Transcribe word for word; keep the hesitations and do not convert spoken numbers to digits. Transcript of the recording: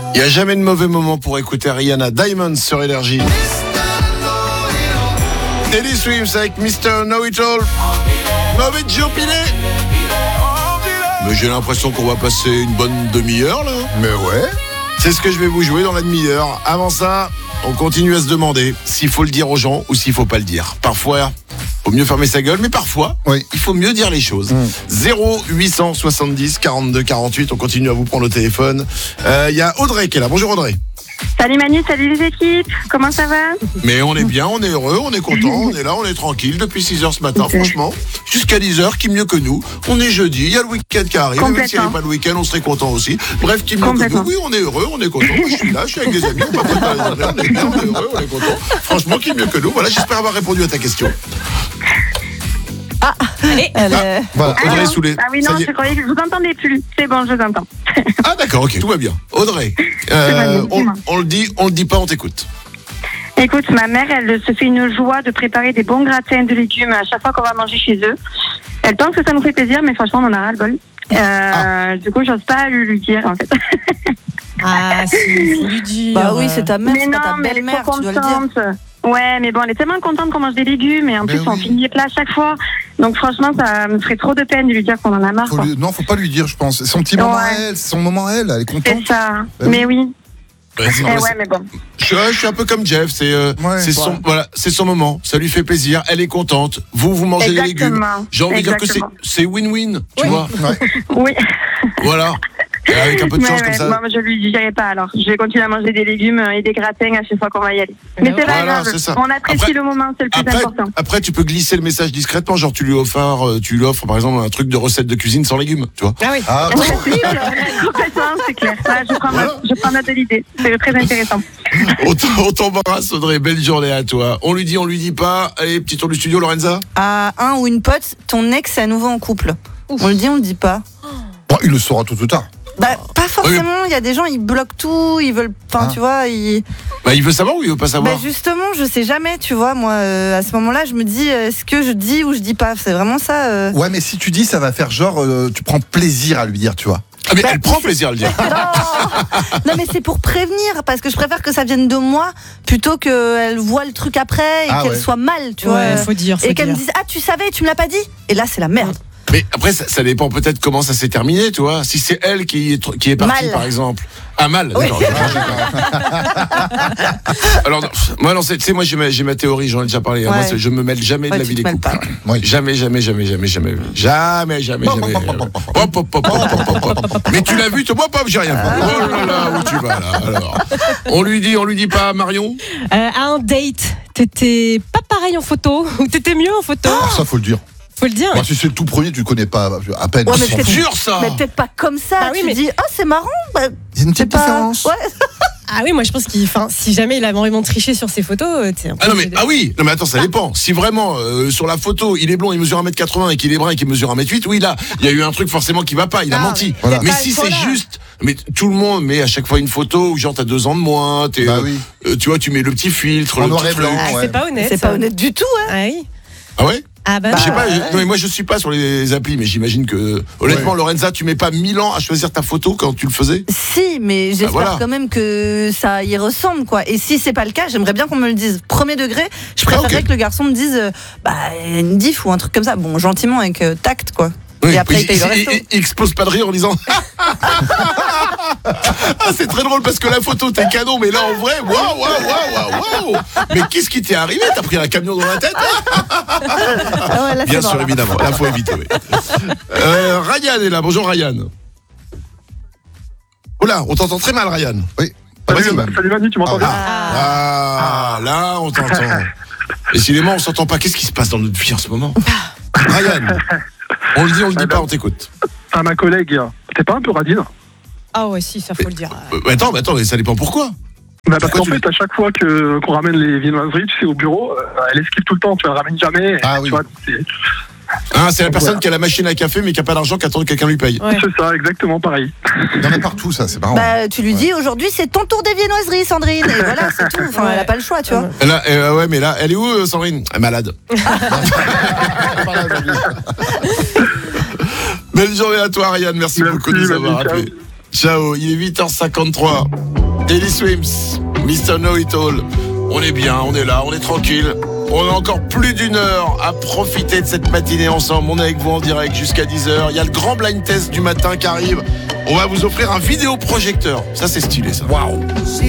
Il n'y a jamais de mauvais moment pour écouter Rihanna. Diamonds sur Énergie. Eddie Swims avec mister Know It All. Mauvais Joe Pinet. Mais j'ai l'impression qu'on va passer une bonne demi-heure là. Mais ouais. C'est ce que je vais vous jouer dans la demi-heure. Avant ça, on continue à se demander s'il faut le dire aux gens ou s'il faut pas le dire. Parfois, faut mieux fermer sa gueule, mais parfois, oui. il faut mieux dire les choses. Mmh. zéro huit cent soixante-dix quarante-deux quarante-huit, on continue à vous prendre au téléphone. Il euh, y a Audrey qui est là. Bonjour Audrey. Salut Manu, salut les équipes, comment ça va? Mais on est bien, on est heureux, on est content, on est là, on est tranquille depuis six heures ce matin, okay. Franchement, jusqu'à dix heures, qui mieux que nous? On est jeudi, il y a le week-end qui arrive, même s'il n'y avait pas le week-end, on serait content aussi. Bref, qui mieux que nous? Oui, on est heureux, on est content, moi, je suis là, je suis avec des amis, on va pas dans les on est bien, on est heureux, on est content. Franchement, qui mieux que nous? Voilà, j'espère avoir répondu à ta question. Ah, allez, elle ah, est... voilà, ah, Audrey non. Soulet. Ah oui, non, je croyais que je vous entendais plus. C'est bon, je vous entends. Ah d'accord, ok, tout va bien. Audrey, euh, on, on le dit, on le dit pas, on t'écoute. Écoute, ma mère, elle se fait une joie de préparer des bons gratins de légumes à chaque fois qu'on va manger chez eux. Elle pense que ça nous fait plaisir, mais franchement, on en a ras le bol. Euh, ah. Du coup, j'ose pas lui, lui dire, en fait. Ah, si, faut lui dire. Bah oui, c'est ta mère, mais c'est non, pas ta mais belle-mère, tu dois le dire. Ouais, mais bon, elle est tellement contente qu'on mange des légumes et en mais plus, oui. On finit les plats à chaque fois. Donc franchement, ça me ferait trop de peine de lui dire qu'on en a marre. Faut lui... Non, faut pas lui dire, je pense. C'est son petit moment ouais. à elle, c'est son moment à elle, elle est contente. C'est ça, bah, mais oui. Ouais, eh ouais, ouais mais bon. Je, je suis un peu comme Jeff, c'est euh, ouais, c'est son voilà, c'est son moment, ça lui fait plaisir, elle est contente. Vous vous mangez les légumes. J'ai envie de dire que c'est c'est win-win, tu oui. vois. Ouais. Oui. Voilà. Et avec un peu de chance ouais, comme ouais. ça. Moi, je lui dirai pas alors. Je vais continuer à manger des légumes et des gratins à chaque fois qu'on va y aller. Mais c'est pas voilà, grave. C'est on apprécie après, le moment, c'est le plus après, important. Après, tu peux glisser le message discrètement, genre tu lui offres, tu lui offres par exemple un truc de recette de cuisine sans légumes, tu vois. Ah oui. Ah, ouais, c'est complètement, c'est clair. Là, je prends, voilà. Je prends note de l'idée. C'est très intéressant. On t'embrasse Audrey, belle journée à toi. On lui dit, on lui dit pas. Allez, petit tour du studio, Lorenza. À un ou une pote, ton ex est à nouveau en couple. Ouf. On le dit, on le dit pas. Bon, il le saura tôt ou tard. Bah, pas forcément, il y a des gens, ils bloquent tout, ils veulent, enfin, ah. tu vois, ils... Bah, il veut savoir ou il veut pas savoir? Bah, justement, je sais jamais, tu vois, moi, euh, à ce moment-là, je me dis, est-ce que je dis ou je dis pas? C'est vraiment ça. Euh... Ouais, mais si tu dis, ça va faire genre, euh, tu prends plaisir à lui dire, tu vois. Ah, mais bah, elle prend plaisir à le dire. Non, non mais c'est pour prévenir, parce que je préfère que ça vienne de moi, plutôt qu'elle voit le truc après et ah, qu'elle ouais. soit mal, tu ouais, vois. Faut dire, faut et qu'elle dire. me dise, ah, tu savais, tu me l'as pas dit? Et là, c'est la merde. Mais après, ça, ça dépend peut-être comment ça s'est terminé, tu vois. Si c'est elle qui est, qui est partie, mal. Par exemple. Ah, mal, oui. D'accord. Alors, non, moi, non, tu sais, moi, j'ai ma, j'ai ma théorie, j'en ai déjà parlé. Ouais. Moi, je me mêle jamais ouais, de la vie des couples. Pas, ouais. Ouais. Jamais, jamais, jamais, jamais, jamais. Jamais, jamais, jamais. Hop, hop, hop, hop. Mais tu l'as vu, toi, pop, j'ai rien fait. Oh là là, où tu vas, là, alors. On lui dit, on lui dit pas, Marion? Euh, à un date, t'étais pas pareil en photo, ou t'étais mieux en photo? Ah, ça, faut le dire. Faut le dire. Bah, si c'est le tout premier, tu le connais pas à peine. Ouais, c'est dur ça. Mais peut-être pas comme ça. Bah, oui, tu mais... dis, ah, oh, c'est marrant. Bah, il y a une petite pas... différence. Ouais. Ah oui, moi je pense qu'il, enfin, si jamais il a vraiment triché sur ses photos, t'es un peu ah non mais ah oui, non mais attends, ça dépend. Si vraiment euh, sur la photo, il est blond, il mesure un mètre quatre-vingts et qu'il est brun et qu'il mesure un mètre huit, oui là, il y a eu un truc forcément qui va pas, il a ah, menti. Voilà. Mais si c'est juste, mais tout le monde met à chaque fois une photo où genre t'as deux ans de moins, t'es, bah, oui. euh, tu vois, tu mets le petit filtre, en le noir et blanc. Ah, ouais. C'est pas honnête. C'est pas honnête du tout, hein. Ah oui. Ah ouais. Ah bah, je sais pas, je, non mais moi je suis pas sur les applis, mais j'imagine que honnêtement ouais. Lorenza, tu mets pas mille ans à choisir ta photo quand tu le faisais? Si, mais j'espère bah voilà. quand même que ça y ressemble quoi. Et si c'est pas le cas, j'aimerais bien qu'on me le dise premier degré. Je préférerais ah, okay. que le garçon me dise euh, bah une diff ou un truc comme ça, bon gentiment avec euh, tact quoi. Oui, et après oui, il paye le resto. Il explose pas de rire en disant ah, c'est très drôle parce que la photo t'es canon, mais là en vrai, waouh, waouh, waouh, waouh. Mais qu'est-ce qui t'est arrivé? T'as pris un camion dans la tête? Ah ouais, là, bien sûr, bon, évidemment. Là, faut éviter. Oui. Euh, Ryan est là. Bonjour, Ryan. Oh là, on t'entend très mal, Ryan. Oui. Salut, salut Manu, tu m'entends bien? ah. Ah, ah, là, on t'entend. Décidément, on s'entend pas. Qu'est-ce qui se passe dans notre vie en ce moment? Ryan, on le dit, on le dit pas, on t'écoute. À ma collègue, t'es pas un peu radine? Ah ouais, si, ça faut mais, le dire. Euh, attends, mais attends, ça dépend pourquoi. Bah parce qu'en fait, à chaque fois que, qu'on ramène les viennoiseries, tu sais, au bureau, euh, elle esquive tout le temps, tu la ramènes jamais. Ah tu oui. vois, c'est... Ah, c'est la personne voilà. qui a la machine à café mais qui n'a pas d'argent, qui attend que quelqu'un lui paye. Ouais. C'est ça, exactement pareil. Il y en a partout, ça, c'est marrant. Bah, tu lui dis, ouais. aujourd'hui, c'est ton tour des viennoiseries, Sandrine. Et voilà, c'est tout. Enfin, ouais. Elle n'a pas le choix, tu vois. Là, euh, ouais, mais là, elle est où, Sandrine? Elle est malade. Belle journée à toi, Ariane. Merci, Merci beaucoup de nous avoir appelés. Ciao, il est huit heures cinquante-trois. Teddy Swims, mister Know It All. On est bien, on est là, on est tranquille. On a encore plus d'une heure à profiter de cette matinée ensemble. On est avec vous en direct jusqu'à dix heures. Il y a le grand blind test du matin qui arrive. On va vous offrir un vidéoprojecteur. Ça, c'est stylé, ça. Waouh.